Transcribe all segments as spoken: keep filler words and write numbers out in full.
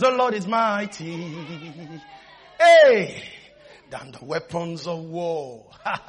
The Lord is mighty. Hey, than the weapons of war.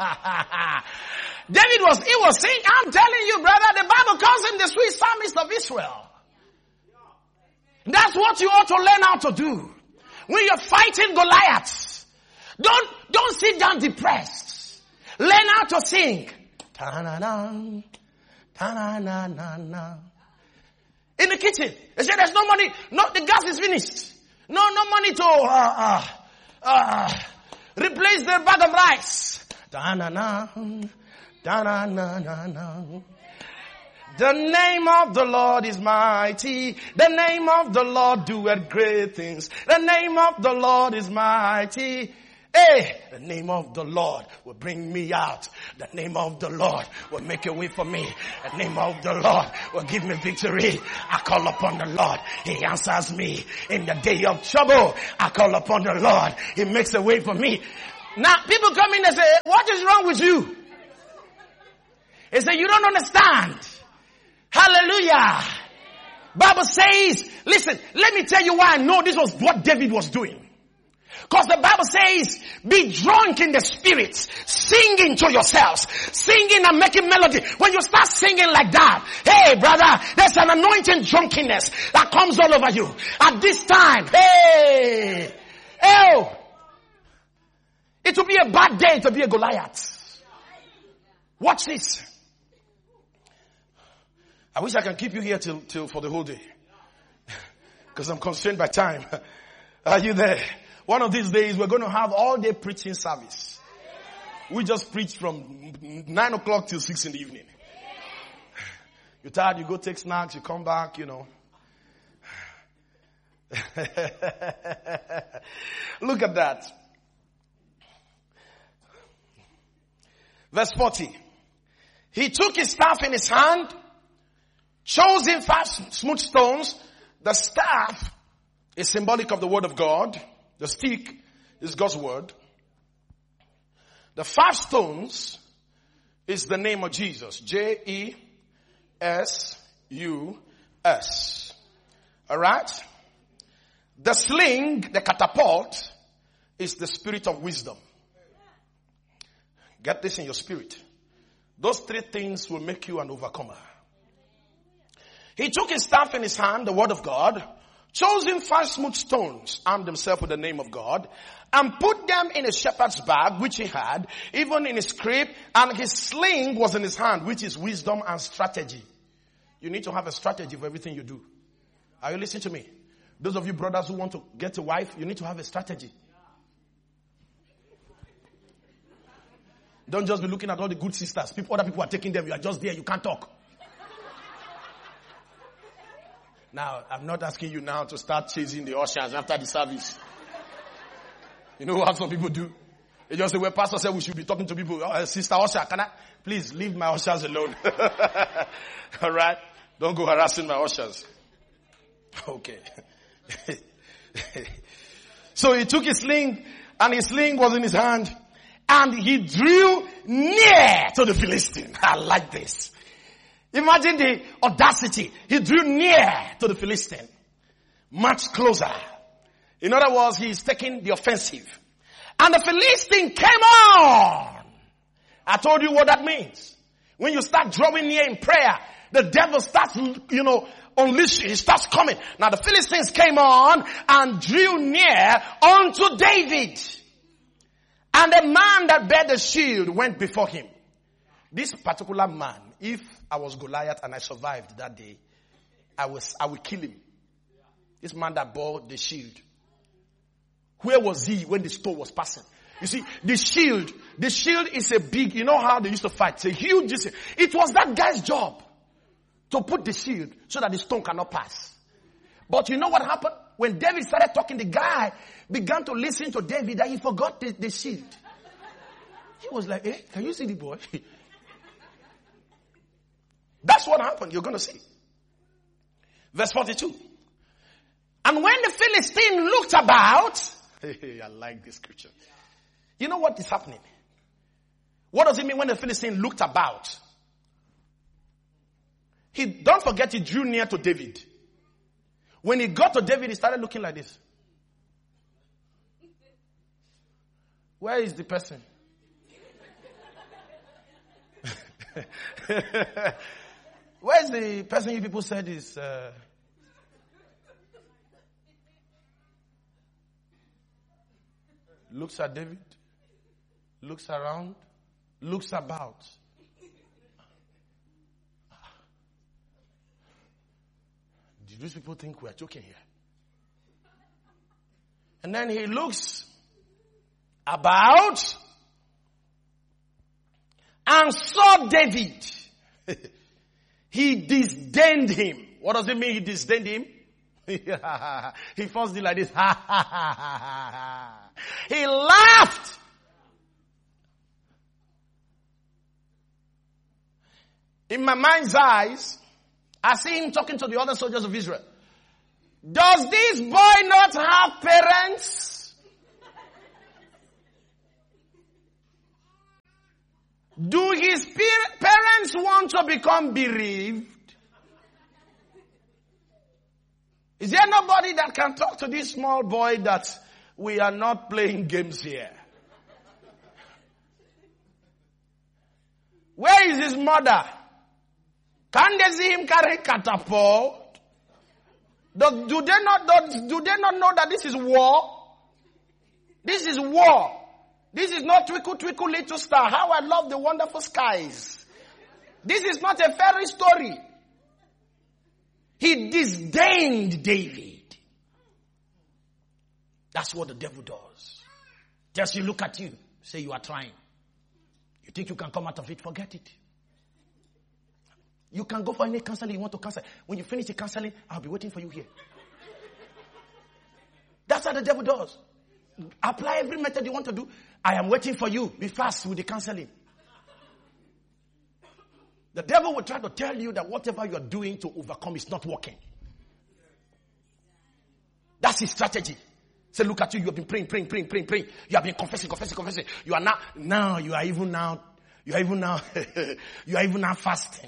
David was, he was saying, I'm telling you, brother, the Bible calls him the sweet psalmist of Israel. That's what you ought to learn how to do. When you're fighting Goliath, don't, don't sit down depressed. Learn how to sing. Ta-na-na, ta-na-na-na-na. In the kitchen, they say there's no money. No, the gas is finished. No, no money to uh, uh, uh, replace the bag of rice. Ta-na-na, ta-na-na-na-na. The name of the Lord is mighty. The name of the Lord doeth great things. The name of the Lord is mighty. Hey, the name of the Lord will bring me out. The name of the Lord will make a way for me. The name of the Lord will give me victory. I call upon the Lord. He answers me. In the day of trouble, I call upon the Lord. He makes a way for me. Now, people come in and say, what is wrong with you? They say, you don't understand. Hallelujah. Bible says, listen, let me tell you why I know this was what David was doing. Because the Bible says, be drunk in the spirit, singing to yourselves, singing and making melody. When you start singing like that, hey brother, there's an anointing drunkenness that comes all over you. At this time, hey, oh, it will be a bad day to be a Goliath. Watch this. I wish I can keep you here till, till for the whole day. Because I'm constrained by time. Are you there? One of these days we're going to have all day preaching service. We just preach from nine o'clock till six in the evening. You're tired, you go take snacks, you come back, you know. Look at that. Verse forty. He took his staff in his hand, chose him five smooth stones. The staff is symbolic of the word of God. The stick is God's word. The five stones is the name of Jesus. J E S U S. Alright? The sling, the catapult, is the spirit of wisdom. Get this in your spirit. Those three things will make you an overcomer. He took his staff in his hand, the word of God, chose him five smooth stones, armed himself with the name of God, and put them in a shepherd's bag, which he had, even in his crib, and his sling was in his hand, which is wisdom and strategy. You need to have a strategy for everything you do. Are you listening to me? Those of you brothers who want to get a wife, you need to have a strategy. Don't just be looking at all the good sisters. People, other people are taking them. You are just there. You can't talk. Now, I'm not asking you now to start chasing the ushers after the service. You know what some people do? They just say, well, pastor said we should be talking to people. Oh, sister usher, can I? Please leave my ushers alone. All right? Don't go harassing my ushers. Okay. So he took his sling, and his sling was in his hand, and he drew near to the Philistine. I like this. Imagine the audacity. He drew near to the Philistine. Much closer. In other words, he is taking the offensive. And the Philistine came on. I told you what that means. When you start drawing near in prayer, the devil starts, you know, unleashing. He starts coming. Now the Philistines came on and drew near unto David. And the man that bare the shield went before him. This particular man, if I was Goliath and I survived that day, I was, I would kill him. This man that bore the shield. Where was he when the storm was passing? You see, the shield, the shield is a big, you know how they used to fight? It's a huge, it was that guy's job to put the shield so that the stone cannot pass. But you know what happened? When David started talking, the guy began to listen to David and he forgot the, the shield. He was like, eh, can you see the boy? That's what happened. You're going to see. Verse forty-two. And when the Philistine looked about, hey, I like this scripture. You know what is happening? What does it mean when the Philistine looked about? He, don't forget he drew near to David. When he got to David, he started looking like this. Where is the person? Where's the person you people said is... Uh... Looks at David. Looks around. Looks about. Do these people think we're joking here? And then he looks about and saw David. He disdained him. What does it mean he disdained him? He first did like this. He laughed. In my mind's eyes, I see him talking to the other soldiers of Israel. Does this boy not have parents? Do his parents want to become bereaved? Is there nobody that can talk to this small boy that we are not playing games here? Where is his mother? Can they see him carry catapult? Do, do they not do, do they not know that this is war? This is war. This is not twinkle twinkle little star. How I love the wonderful skies. This is not a fairy story. He disdained David. That's what the devil does. Just you look at you, say you are trying. You think you can come out of it, forget it. You can go for any counseling you want to counsel. When you finish the counseling, I'll be waiting for you here. That's what the devil does. Apply every method you want to do. I am waiting for you. Be fast with the counseling. The devil will try to tell you that whatever you are doing to overcome is not working. That's his strategy. Say, look at you. You have been praying, praying, praying, praying, praying. You have been confessing, confessing, confessing. You are now, now you are even now, you are even now, you are even now fasting.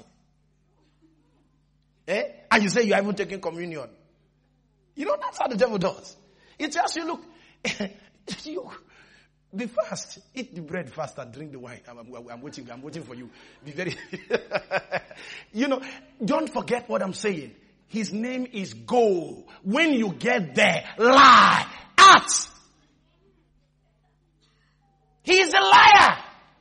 Eh? And you say you are even taking communion. You know, that's how the devil does. It tells you, look, you be fast. Eat the bread fast and drink the wine. I'm, I'm, I'm waiting. I'm waiting for you. Be very, you know, don't forget what I'm saying. His name is Go. When you get there, lie. Act. He is a liar.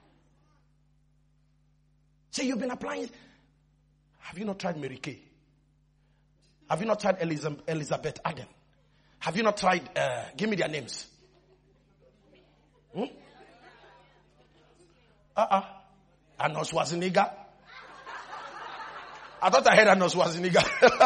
So you've been applying. Have you not tried Mary Kay? Have you not tried Elizabeth Arden? Have you not tried, uh, give me their names. Hmm? Uh-uh. Arnold Schwarzenegger. I thought I heard Arnold Schwarzenegger.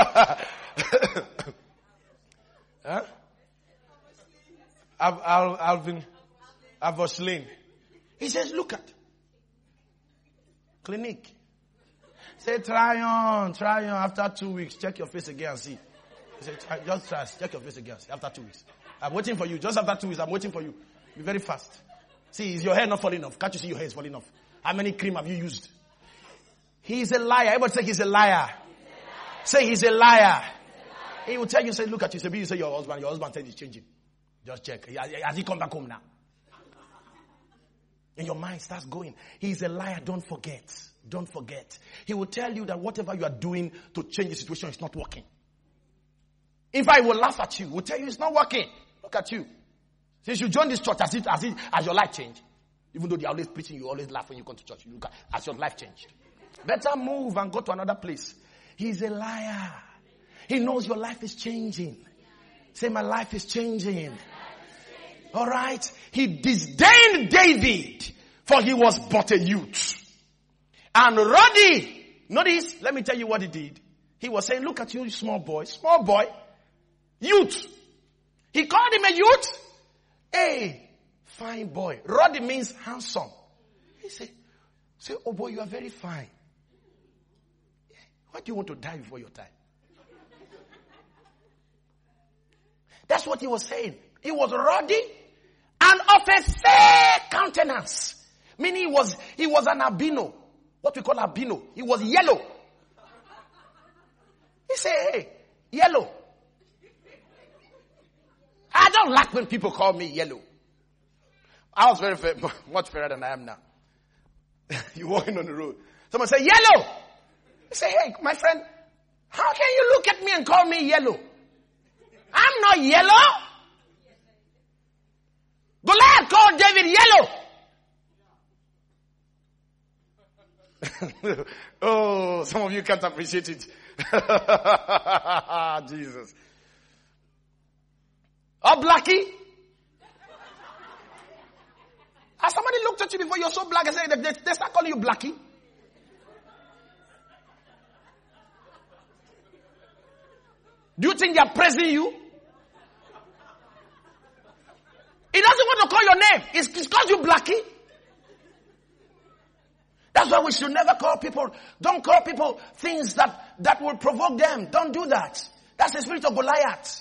Huh? I've, I've, I've been, I've was slain. He says, look at. Clinique. Say, try on, try on. After two weeks, check your face again and see. He said, just try, check your face again and see. After two weeks. I'm waiting for you. Just after two weeks, I'm waiting for you. Be very fast. See, is your hair not falling off? Can't you see your hair is falling off? How many cream have you used? He's a liar. Everybody say he's a liar. He's a liar. Say he's a liar. He's a liar. He will tell you, say, look at you. Say, you say your husband. Your husband said he's changing. Just check. Has he come back home now? And your mind starts going. He's a liar. Don't forget. Don't forget. He will tell you that whatever you are doing to change the situation is not working. In fact, he will laugh at you. He will tell you it's not working. Look at you. Since you join this church, as it, as it, as your life changed. Even though they're always preaching, you always laugh when you come to church. You look at, as your life changed. Better move and go to another place. He's a liar. He knows your life is changing. Say, my life is changing. All right. He disdained David, for he was but a youth. And ruddy. Notice, let me tell you what he did. He was saying, look at you, small boy, small boy, youth. He called him a youth. Hey, fine boy. Ruddy means handsome. He said, say, oh boy, you are very fine. Why do you want to die before your time? That's what he was saying. He was ruddy and of a fair countenance. Meaning he was, he was an albino. What we call albino. He was yellow. He said, hey, yellow. don't like when people call me yellow. I was very fair, much fairer than I am now. You're walking on the road. Someone say, yellow. You say, hey, my friend, how can you look at me and call me yellow? I'm not yellow. Goliath called David yellow. Oh, some of you can't appreciate it. Jesus. Oh, Blackie. Has somebody looked at you before? You're so black and said, they, they start calling you Blackie. Do you think they are praising you? He doesn't want to call your name. It's, it's called you Blackie. That's why we should never call people, don't call people things that, that will provoke them. Don't do that. That's the spirit of Goliath.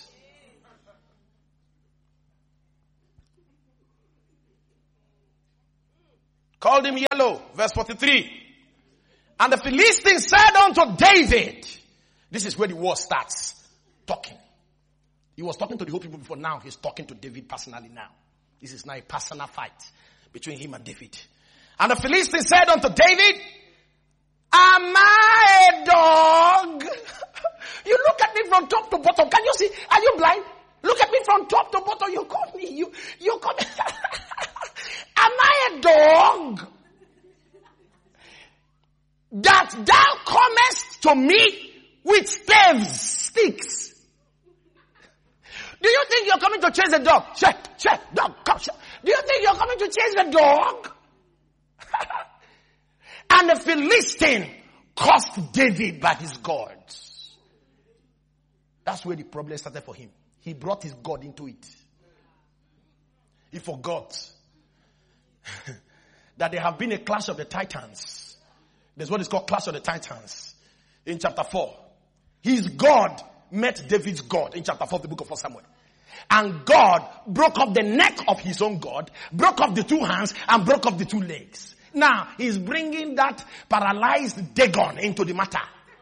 Called him yellow. Verse forty-three. And the Philistines said unto David, this is where the war starts. Talking. He was talking to the whole people before. Now he's talking to David personally now. This is now a personal fight between him and David. And the Philistines said unto David, am I a dog? You look at me from top to bottom. Can you see? Are you blind? Look at me from top to bottom. You call me. You, you call me. Am I a dog? That thou comest to me with staves, sticks. Do you think you're coming to chase a dog? Check, check, dog, come, check. Do you think you're coming to chase the dog? And the Philistine cursed David by his gods. That's where the problem started for him. He brought his God into it. He forgot that there have been a clash of the titans. There's what is called clash of the titans in chapter four. His God met David's God in chapter four of the book of First Samuel. And God broke off the neck of his own God, broke off the two hands, and broke off the two legs. Now, he's bringing that paralyzed Dagon into the matter.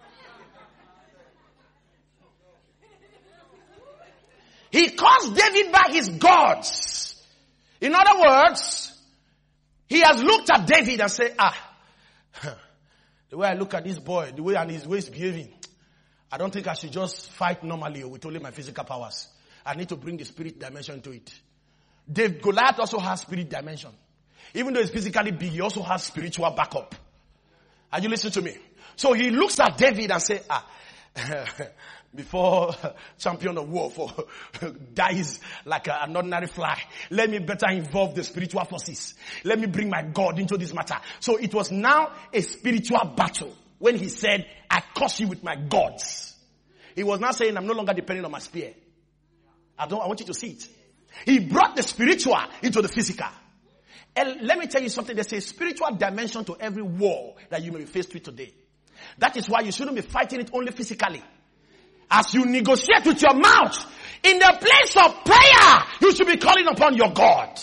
He calls David by his gods. In other words, he has looked at David and said, ah, the way I look at this boy, the way and his way is behaving, I don't think I should just fight normally with only my physical powers. I need to bring the spirit dimension to it. Dave, Goliath also has spirit dimension. Even though he's physically big, he also has spiritual backup. Are you listening to me? So he looks at David and says, ah, before champion of war for dies like a, an ordinary fly, let me better involve the spiritual forces. Let me bring my God into this matter. So it was now a spiritual battle when he said, I curse you with my gods. He was now saying, I'm no longer depending on my spear. I don't, I want you to see it. He brought the spiritual into the physical. And let me tell you something. There's a spiritual dimension to every war that you may be faced with today. That is why you shouldn't be fighting it only physically. As you negotiate with your mouth, in the place of prayer, you should be calling upon your God.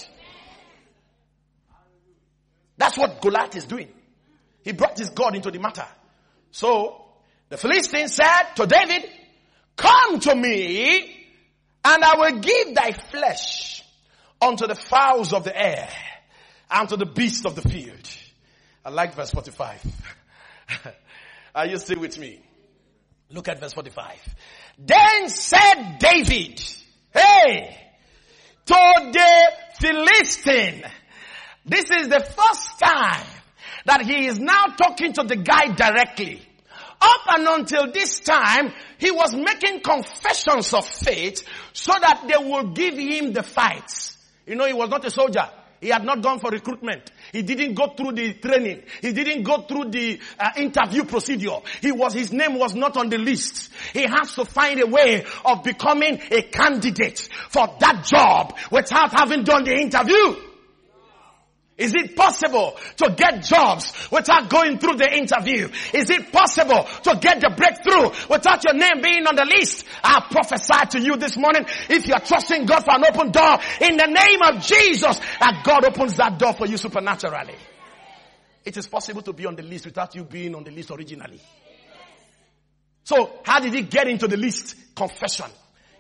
That's what Goliath is doing. He brought his God into the matter. So, the Philistine said to David, come to me, and I will give thy flesh unto the fowls of the air, and to the beasts of the field. I like verse forty-five. Are you still with me? Look at verse forty-five. Then said David, hey, to the Philistine. This is the first time that he is now talking to the guy directly. Up and until this time, he was making confessions of faith so that they will give him the fights. You know, he was not a soldier. He had not gone for recruitment. He didn't go through the training. He didn't go through the uh, interview procedure. He was, his name was not on the list. He has to find a way of becoming a candidate for that job without having done the interview. Is it possible to get jobs without going through the interview? Is it possible to get the breakthrough without your name being on the list? I prophesy to you this morning, if you are trusting God for an open door, in the name of Jesus, that God opens that door for you supernaturally. It is possible to be on the list without you being on the list originally. So, how did he get into the list? Confession.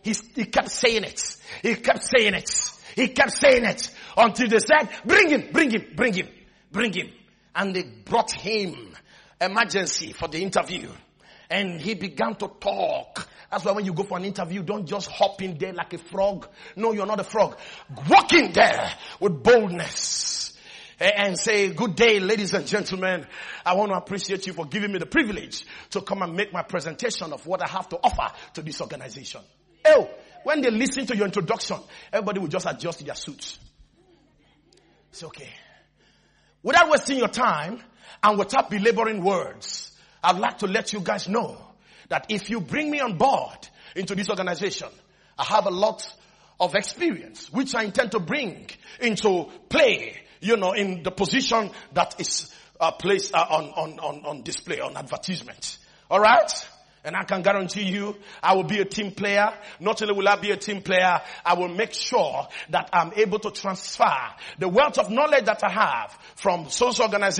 he, he kept saying it. He kept saying it. He kept saying it until they said, bring him, bring him, bring him, bring him. And they brought him emergency for the interview. And he began to talk. That's why when you go for an interview, don't just hop in there like a frog. No, you're not a frog. Walk in there with boldness and say, good day, ladies and gentlemen. I want to appreciate you for giving me the privilege to come and make my presentation of what I have to offer to this organization. Oh, when they listen to your introduction, everybody will just adjust their suits. It's okay. Without wasting your time and without belaboring words, I'd like to let you guys know that if you bring me on board into this organization, I have a lot of experience which I intend to bring into play, you know, in the position that is uh, placed uh, on, on, on, on display, on advertisement. All right? And I can guarantee you, I will be a team player. Not only will I be a team player, I will make sure that I'm able to transfer the wealth of knowledge that I have from social organizations